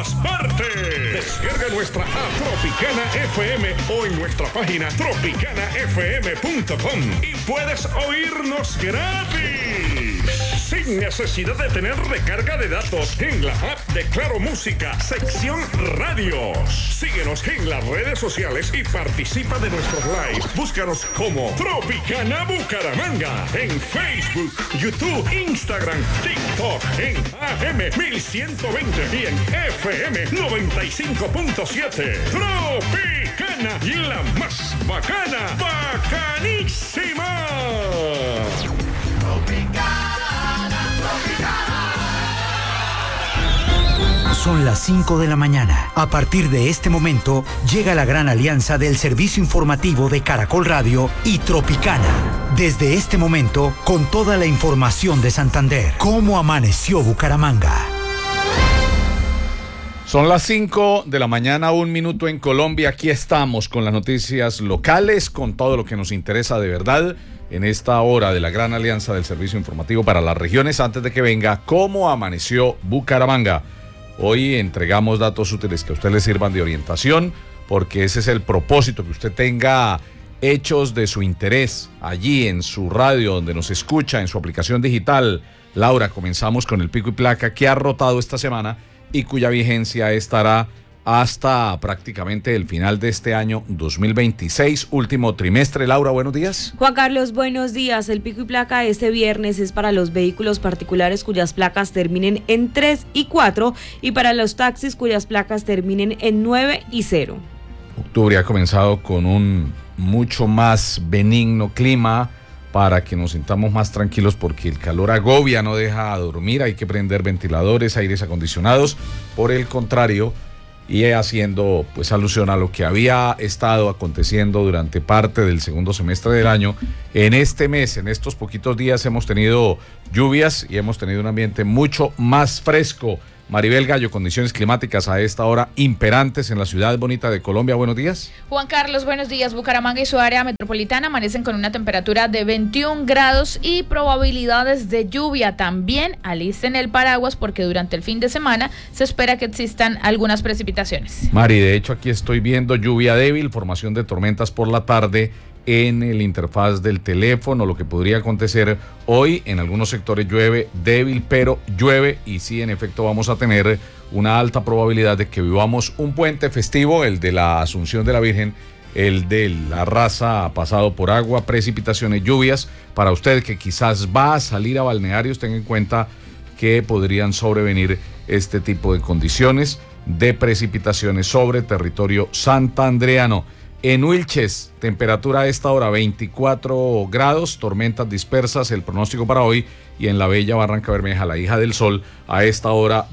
todas partes. Descarga nuestra app Tropicana FM o en nuestra página tropicanafm.com y puedes oírnos gratis, sin necesidad de tener recarga de datos, en la app de Claro Música, sección radios. Síguenos en las redes sociales y participa de nuestros live. Búscanos como Tropicana Bucaramanga en Facebook, YouTube, Instagram, TikTok, en AM 1120 y en FM 95.7. Tropicana, la más bacana, bacanísima. Son las 5 de la mañana. A partir de este momento, llega la gran alianza del servicio informativo de Caracol Radio y Tropicana. Desde este momento, con toda la información de Santander. ¿Cómo amaneció Bucaramanga? Son las 5 de la mañana, 1 minuto en Colombia. Aquí estamos con las noticias locales, con todo lo que nos interesa de verdad en esta hora de la gran alianza del servicio informativo para las regiones. Antes de que venga, ¿cómo amaneció Bucaramanga? Hoy entregamos datos útiles que a usted le sirvan de orientación, porque ese es el propósito, que usted tenga hechos de su interés allí en su radio, donde nos escucha, en su aplicación digital. Laura, comenzamos con el pico y placa que ha rotado esta semana y cuya vigencia estará hasta prácticamente el final de este año 2026, último trimestre. Laura, buenos días. Juan Carlos, buenos días. El pico y placa este viernes es para los vehículos particulares cuyas placas terminen en 3 y 4 y para los taxis cuyas placas terminen en 9 y 0. Octubre ha comenzado con un mucho más benigno clima para que nos sintamos más tranquilos, porque el calor agobia, no deja dormir, hay que prender ventiladores, aires acondicionados. Por el contrario, y haciendo pues alusión a lo que había estado aconteciendo durante parte del segundo semestre del año, en este mes, en estos poquitos días hemos tenido lluvias y hemos tenido un ambiente mucho más fresco. Maribel Gallo, condiciones climáticas a esta hora imperantes en la ciudad bonita de Colombia. Buenos días. Juan Carlos, buenos días. Bucaramanga y su área metropolitana amanecen con una temperatura de 21 grados y probabilidades de lluvia. También alisten el paraguas, porque durante el fin de semana se espera que existan algunas precipitaciones. Mari, de hecho aquí estoy viendo lluvia débil, formación de tormentas por la tarde en el interfaz del teléfono. Lo que podría acontecer hoy: en algunos sectores llueve débil, pero llueve, y sí, en efecto vamos a tener una alta probabilidad de que vivamos un puente festivo, el de la Asunción de la Virgen, el de la Raza pasado por agua, precipitaciones, lluvias. Para usted que quizás va a salir a balnearios, tenga en cuenta que podrían sobrevenir este tipo de condiciones de precipitaciones sobre territorio santandereano. En Wilches, temperatura a esta hora 24 grados, tormentas dispersas, el pronóstico para hoy. Y en la bella Barranca Bermeja, la hija del sol, a esta hora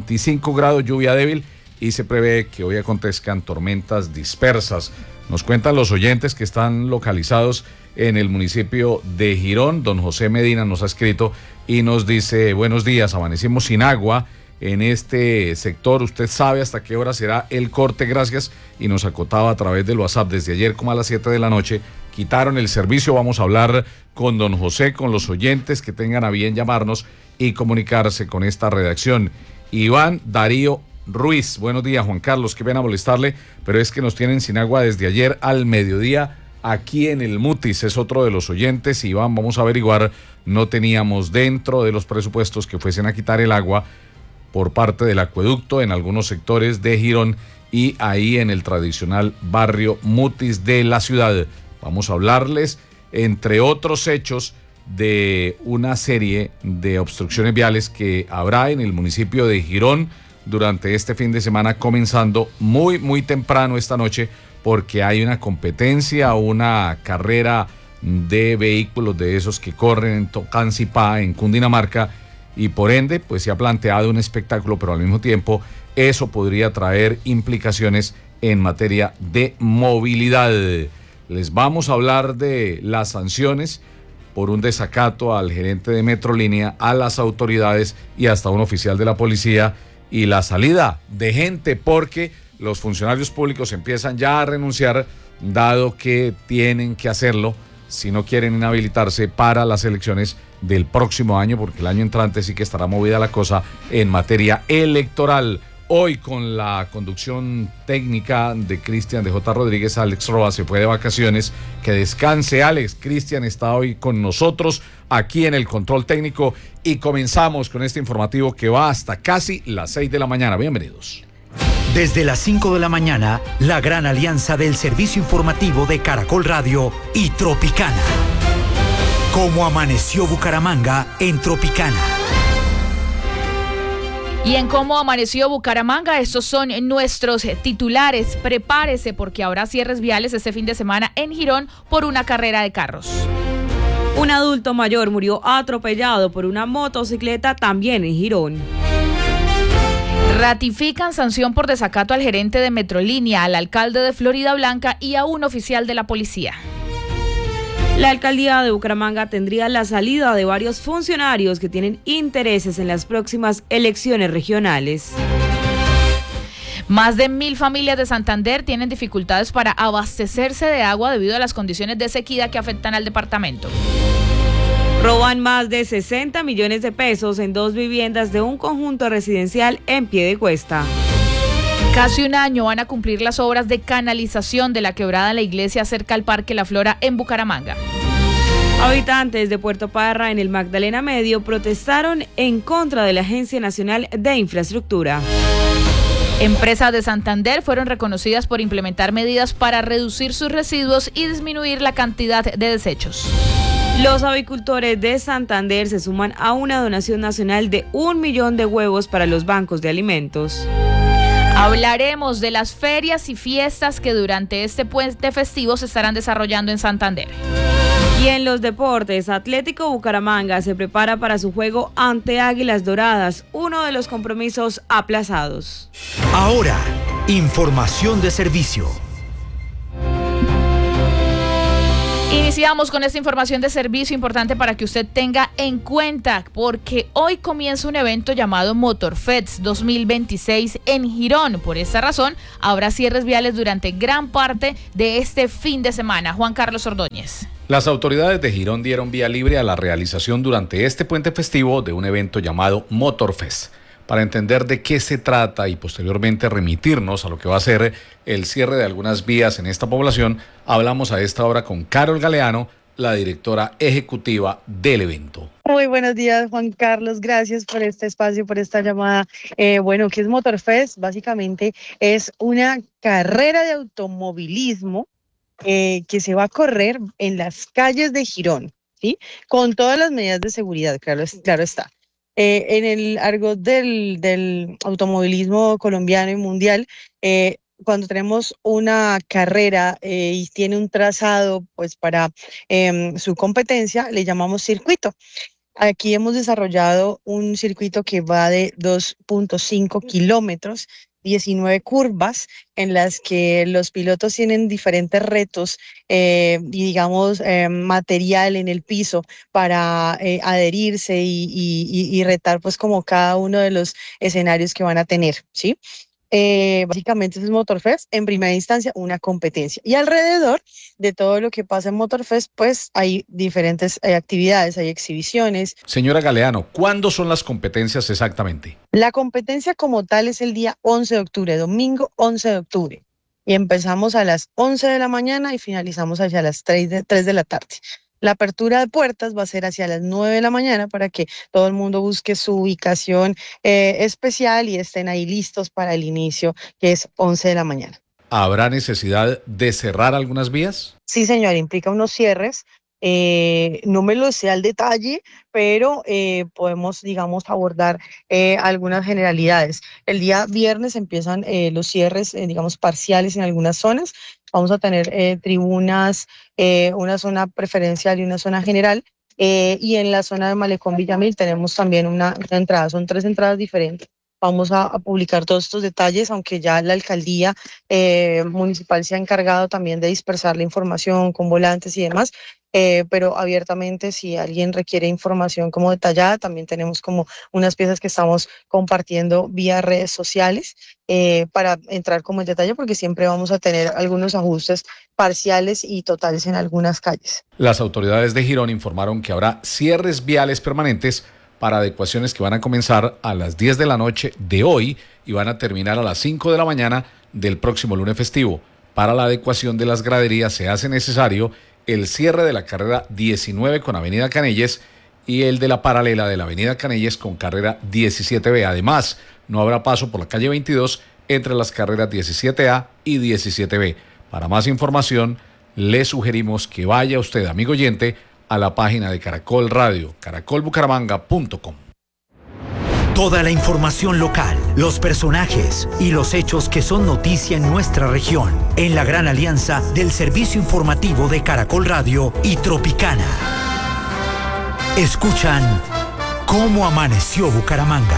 25 grados, lluvia débil, y se prevé que hoy acontezcan tormentas dispersas. Nos cuentan los oyentes que están localizados en el municipio de Girón. Don José Medina nos ha escrito y nos dice: buenos días, amanecimos sin agua en este sector. Usted sabe hasta qué hora será el corte, gracias. Y nos acotaba a través del WhatsApp: desde ayer como a las 7 de la noche quitaron el servicio. Vamos a hablar con don José, con los oyentes que tengan a bien llamarnos y comunicarse con esta redacción. Iván Darío Ruiz: buenos días, Juan Carlos, qué pena molestarle, pero es que nos tienen sin agua desde ayer al mediodía aquí en el Mutis. Es otro de los oyentes. Iván, vamos a averiguar, no teníamos dentro de los presupuestos que fuesen a quitar el agua por parte del acueducto en algunos sectores de Girón y ahí en el tradicional barrio Mutis de la ciudad. Vamos a hablarles, entre otros hechos, de una serie de obstrucciones viales que habrá en el municipio de Girón durante este fin de semana, comenzando muy temprano esta noche, porque hay una competencia, una carrera de vehículos de esos que corren en Tocancipá, en Cundinamarca, y por ende pues se ha planteado un espectáculo, pero al mismo tiempo eso podría traer implicaciones en materia de movilidad. Les vamos a hablar de las sanciones por un desacato al gerente de Metrolínea, a las autoridades y hasta un oficial de la policía, y la salida de gente, porque los funcionarios públicos empiezan ya a renunciar, dado que tienen que hacerlo si no quieren inhabilitarse para las elecciones del próximo año, porque el año entrante sí que estará movida la cosa en materia electoral. Hoy con la conducción técnica de Cristian de J. Rodríguez, Alex Roa se fue de vacaciones. Que descanse, Alex. Cristian está hoy con nosotros aquí en el control técnico y comenzamos con este informativo que va hasta casi las 6 de la mañana. Bienvenidos. Desde las 5 de la mañana, la gran alianza del servicio informativo de Caracol Radio y Tropicana. Cómo amaneció Bucaramanga en Tropicana. Y en Cómo amaneció Bucaramanga, estos son nuestros titulares. Prepárese porque habrá cierres viales este fin de semana en Girón por una carrera de carros. Un adulto mayor murió atropellado por una motocicleta también en Girón. Ratifican sanción por desacato al gerente de Metrolínea, al alcalde de Florida Blanca y a un oficial de la policía. La alcaldía de Bucaramanga tendría la salida de varios funcionarios que tienen intereses en las próximas elecciones regionales. Más de 1.000 familias de Santander tienen dificultades para abastecerse de agua debido a las condiciones de sequía que afectan al departamento. Roban más de 60 millones de pesos en 2 viviendas de un conjunto residencial en Piedecuesta. Casi un año van a cumplir las obras de canalización de la quebrada en la iglesia cerca al Parque La Flora en Bucaramanga. Habitantes de Puerto Parra en el Magdalena Medio protestaron en contra de la Agencia Nacional de Infraestructura. Empresas de Santander fueron reconocidas por implementar medidas para reducir sus residuos y disminuir la cantidad de desechos. Los avicultores de Santander se suman a una donación nacional de 1 millón de huevos para los bancos de alimentos. Hablaremos de las ferias y fiestas que durante este puente festivo se estarán desarrollando en Santander. Y en los deportes, Atlético Bucaramanga se prepara para su juego ante Águilas Doradas, uno de los compromisos aplazados. Ahora, información de servicio. Iniciamos con esta información de servicio importante para que usted tenga en cuenta, porque hoy comienza un evento llamado Motorfest 2026 en Girón. Por esta razón, habrá cierres viales durante gran parte de este fin de semana. Juan Carlos Ordóñez. Las autoridades de Girón dieron vía libre a la realización durante este puente festivo de un evento llamado Motorfest. Para entender de qué se trata y posteriormente remitirnos a lo que va a ser el cierre de algunas vías en esta población, hablamos a esta hora con Carol Galeano, la directora ejecutiva del evento. Muy buenos días, Juan Carlos. Gracias por este espacio, por esta llamada. ¿Qué es Motorfest? Básicamente es una carrera de automovilismo que se va a correr en las calles de Girón, ¿sí? Con todas las medidas de seguridad, claro está. En el argot del automovilismo colombiano y mundial, cuando tenemos una carrera y tiene un trazado pues para su competencia, le llamamos circuito. Aquí hemos desarrollado un circuito que va de 2.5 kilómetros, 19 curvas en las que los pilotos tienen diferentes retos y material en el piso para adherirse y retar pues como cada uno de los escenarios que van a tener, ¿sí? Básicamente es Motorfest, en primera instancia una competencia, y alrededor de todo lo que pasa en Motorfest pues hay diferentes actividades, hay exhibiciones. Señora Galeano, ¿cuándo son las competencias exactamente? La competencia como tal es el día 11 de octubre, domingo 11 de octubre, y empezamos a las 11 de la mañana y finalizamos hacia las 3 de la tarde. La apertura de puertas va a ser hacia las 9 de la mañana para que todo el mundo busque su ubicación especial y estén ahí listos para el inicio, que es 11 de la mañana. ¿Habrá necesidad de cerrar algunas vías? Sí, señor, implica unos cierres. No me lo sé al detalle, pero podemos, abordar algunas generalidades. El día viernes empiezan los cierres, parciales en algunas zonas. Vamos a tener tribunas, una zona preferencial y una zona general. Y en la zona de Malecón Villamil tenemos también una entrada, son 3 entradas diferentes. Vamos a publicar todos estos detalles, aunque ya la alcaldía municipal se ha encargado también de dispersar la información con volantes y demás, pero abiertamente si alguien requiere información como detallada, también tenemos como unas piezas que estamos compartiendo vía redes sociales para entrar como en detalle, porque siempre vamos a tener algunos ajustes parciales y totales en algunas calles. Las autoridades de Girón informaron que habrá cierres viales permanentes para adecuaciones que van a comenzar a las 10 de la noche de hoy y van a terminar a las 5 de la mañana del próximo lunes festivo. Para la adecuación de las graderías se hace necesario el cierre de la carrera 19 con Avenida Canelles y el de la paralela de la Avenida Canelles con carrera 17B. Además, no habrá paso por la calle 22 entre las carreras 17A y 17B. Para más información, le sugerimos que vaya usted, amigo oyente, a la página de Caracol Radio, caracolbucaramanga.com. Toda la información local, los personajes y los hechos que son noticia en nuestra región, en la gran alianza del servicio informativo de Caracol Radio y Tropicana. Escuchan Cómo Amaneció Bucaramanga.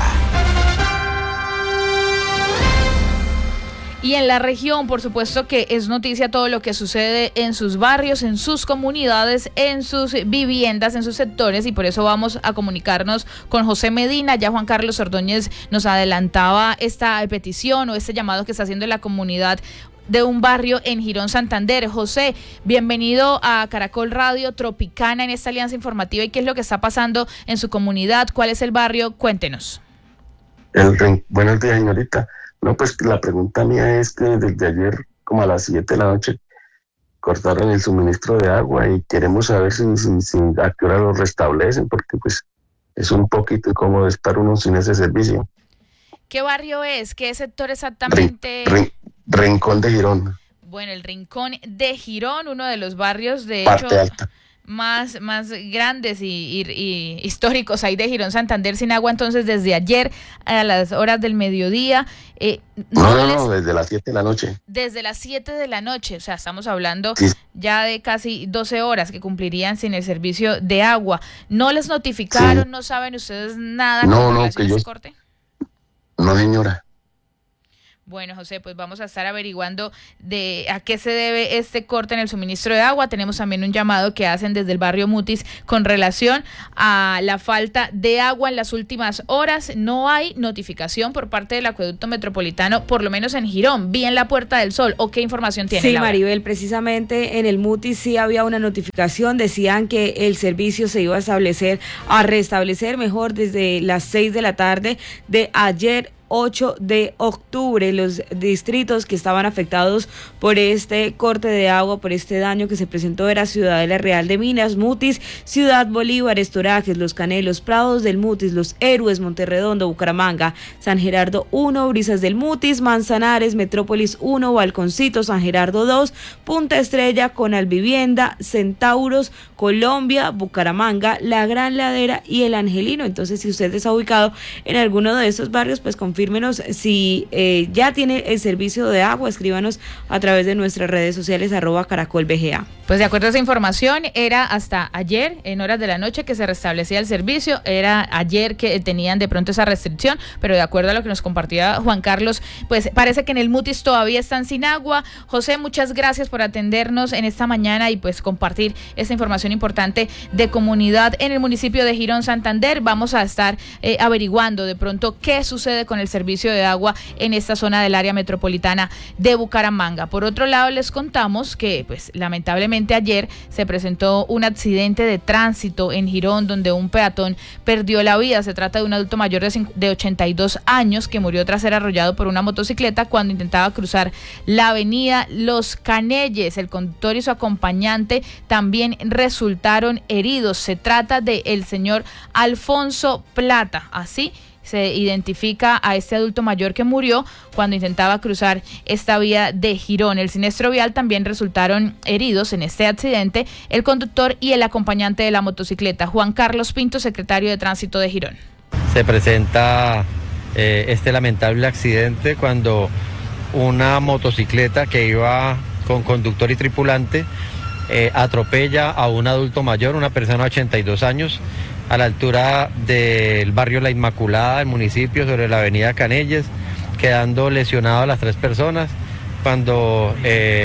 Y en la región, por supuesto que es noticia todo lo que sucede en sus barrios, en sus comunidades, en sus viviendas, en sus sectores, y por eso vamos a comunicarnos con José Medina. Ya Juan Carlos Ordóñez nos adelantaba esta petición o este llamado que está haciendo la comunidad de un barrio en Girón, Santander. José, bienvenido a Caracol Radio Tropicana en esta alianza informativa. ¿Y qué es lo que está pasando en su comunidad? ¿Cuál es el barrio? Cuéntenos. Buenos días, señorita. No, pues la pregunta mía es que desde ayer, como a las 7 de la noche, cortaron el suministro de agua y queremos saber si a qué hora lo restablecen, porque pues es un poquito incómodo estar uno sin ese servicio. ¿Qué barrio es? ¿Qué sector exactamente? Rincón de Girón. Bueno, el Rincón de Girón, uno de los barrios de Parte hecho alta. más grandes y históricos hay de Girón, Santander, sin agua. Entonces desde ayer a las horas del mediodía no, desde las 7 de la noche. Desde las 7 de la noche, o sea, estamos hablando sí, ya de casi 12 horas que cumplirían sin el servicio de agua. ¿No les notificaron? Sí. ¿No saben ustedes nada No, con no, relación que a yo... ese corte? No, señora. Bueno, José, pues vamos a estar averiguando de a qué se debe este corte en el suministro de agua. Tenemos también un llamado que hacen desde el barrio Mutis con relación a la falta de agua en las últimas horas. No hay notificación por parte del acueducto metropolitano, por lo menos en Girón, bien la Puerta del Sol. ¿O qué información tiene? Sí, Laura? Maribel, precisamente en el Mutis sí había una notificación. Decían que el servicio se iba a restablecer mejor desde las 6 de la tarde de ayer, 8 de octubre. Los distritos que estaban afectados por este corte de agua, por este daño que se presentó, era Ciudadela Real de Minas, Mutis, Ciudad Bolívar, Estorajes, Los Canelos, Prados del Mutis, Los Héroes, Monterredondo, Bucaramanga, San Gerardo 1, Brisas del Mutis, Manzanares, Metrópolis 1, Balconcito, San Gerardo 2, Punta Estrella, Conalvivienda, Centauros, Colombia, Bucaramanga, La Gran Ladera y El Angelino. Entonces, si usted está ubicado en alguno de estos barrios, pues confírmenos si ya tiene el servicio de agua. Escríbanos a través de nuestras redes sociales @caracolbga. Pues de acuerdo a esa información, era hasta ayer, en horas de la noche, que se restablecía el servicio. Era ayer que tenían de pronto esa restricción, pero de acuerdo a lo que nos compartía Juan Carlos, pues parece que en el Mutis todavía están sin agua. José, muchas gracias por atendernos en esta mañana y pues compartir esta información importante de comunidad en el municipio de Girón, Santander. Vamos a estar averiguando de pronto qué sucede con el servicio de agua en esta zona del área metropolitana de Bucaramanga. Por otro lado, les contamos que pues lamentablemente ayer se presentó un accidente de tránsito en Girón donde un peatón perdió la vida. Se trata de un adulto mayor de 82 años que murió tras ser arrollado por una motocicleta cuando intentaba cruzar la avenida Los Canelles. El conductor y su acompañante también resultaron heridos. Se trata de el señor Alfonso Plata. Así se identifica a este adulto mayor que murió cuando intentaba cruzar esta vía de Girón. El siniestro vial también resultaron heridos en este accidente el conductor y el acompañante de la motocicleta. Juan Carlos Pinto, secretario de Tránsito de Girón. Se presenta este lamentable accidente cuando una motocicleta que iba con conductor y tripulante atropella a un adulto mayor, una persona de 82 años, a la altura del barrio La Inmaculada del municipio, sobre la avenida Canelles, quedando lesionadas las 3 personas. Cuando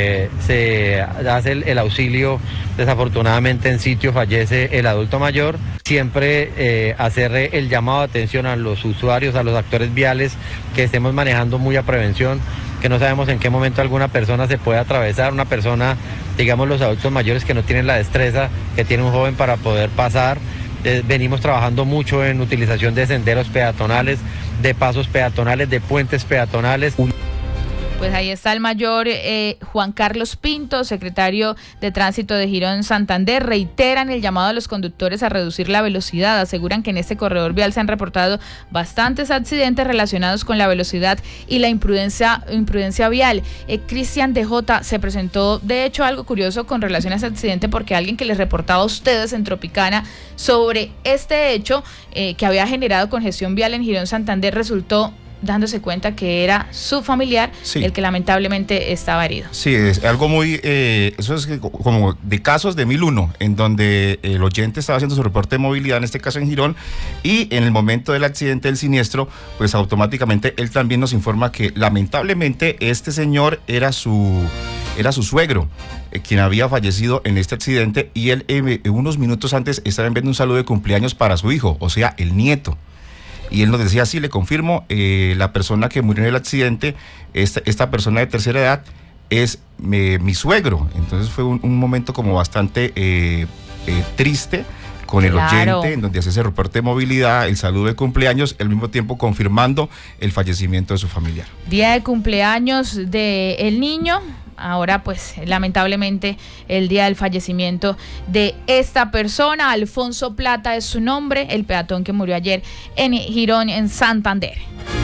se hace el auxilio, desafortunadamente en sitio fallece el adulto mayor. Siempre hacer el llamado de atención a los usuarios, a los actores viales, que estemos manejando muy a prevención, que no sabemos en qué momento alguna persona se puede atravesar, una persona, digamos los adultos mayores que no tienen la destreza que tiene un joven para poder pasar, venimos trabajando mucho en utilización de senderos peatonales, de pasos peatonales, de puentes peatonales. Pues ahí está el mayor Juan Carlos Pinto, secretario de Tránsito de Girón Santander. Reiteran el llamado a los conductores a reducir la velocidad. Aseguran que en este corredor vial se han reportado bastantes accidentes relacionados con la velocidad y la imprudencia vial. Cristian DJ, se presentó de hecho algo curioso con relación a ese accidente, porque alguien que les reportaba a ustedes en Tropicana sobre este hecho que había generado congestión vial en Girón Santander resultó dándose cuenta que era su familiar, sí, el que lamentablemente estaba herido. Sí, es algo muy, eso es como de casos de 1001, en donde el oyente estaba haciendo su reporte de movilidad, en este caso en Girón, y en el momento del accidente, del siniestro, pues automáticamente él también nos informa que lamentablemente este señor era su suegro, quien había fallecido en este accidente, y él unos minutos antes estaba enviando un saludo de cumpleaños para su hijo, o sea, el nieto. Y él nos decía, sí, le confirmo, la persona que murió en el accidente, esta persona de tercera edad, es mi suegro. Entonces fue un momento como bastante triste con el oyente, en donde hace ese reporte de movilidad, el saludo de cumpleaños, al mismo tiempo confirmando el fallecimiento de su familiar. Día de cumpleaños del niño. Ahora, pues, lamentablemente, el día del fallecimiento de esta persona. Alfonso Plata es su nombre, el peatón que murió ayer en Girón, en Santander.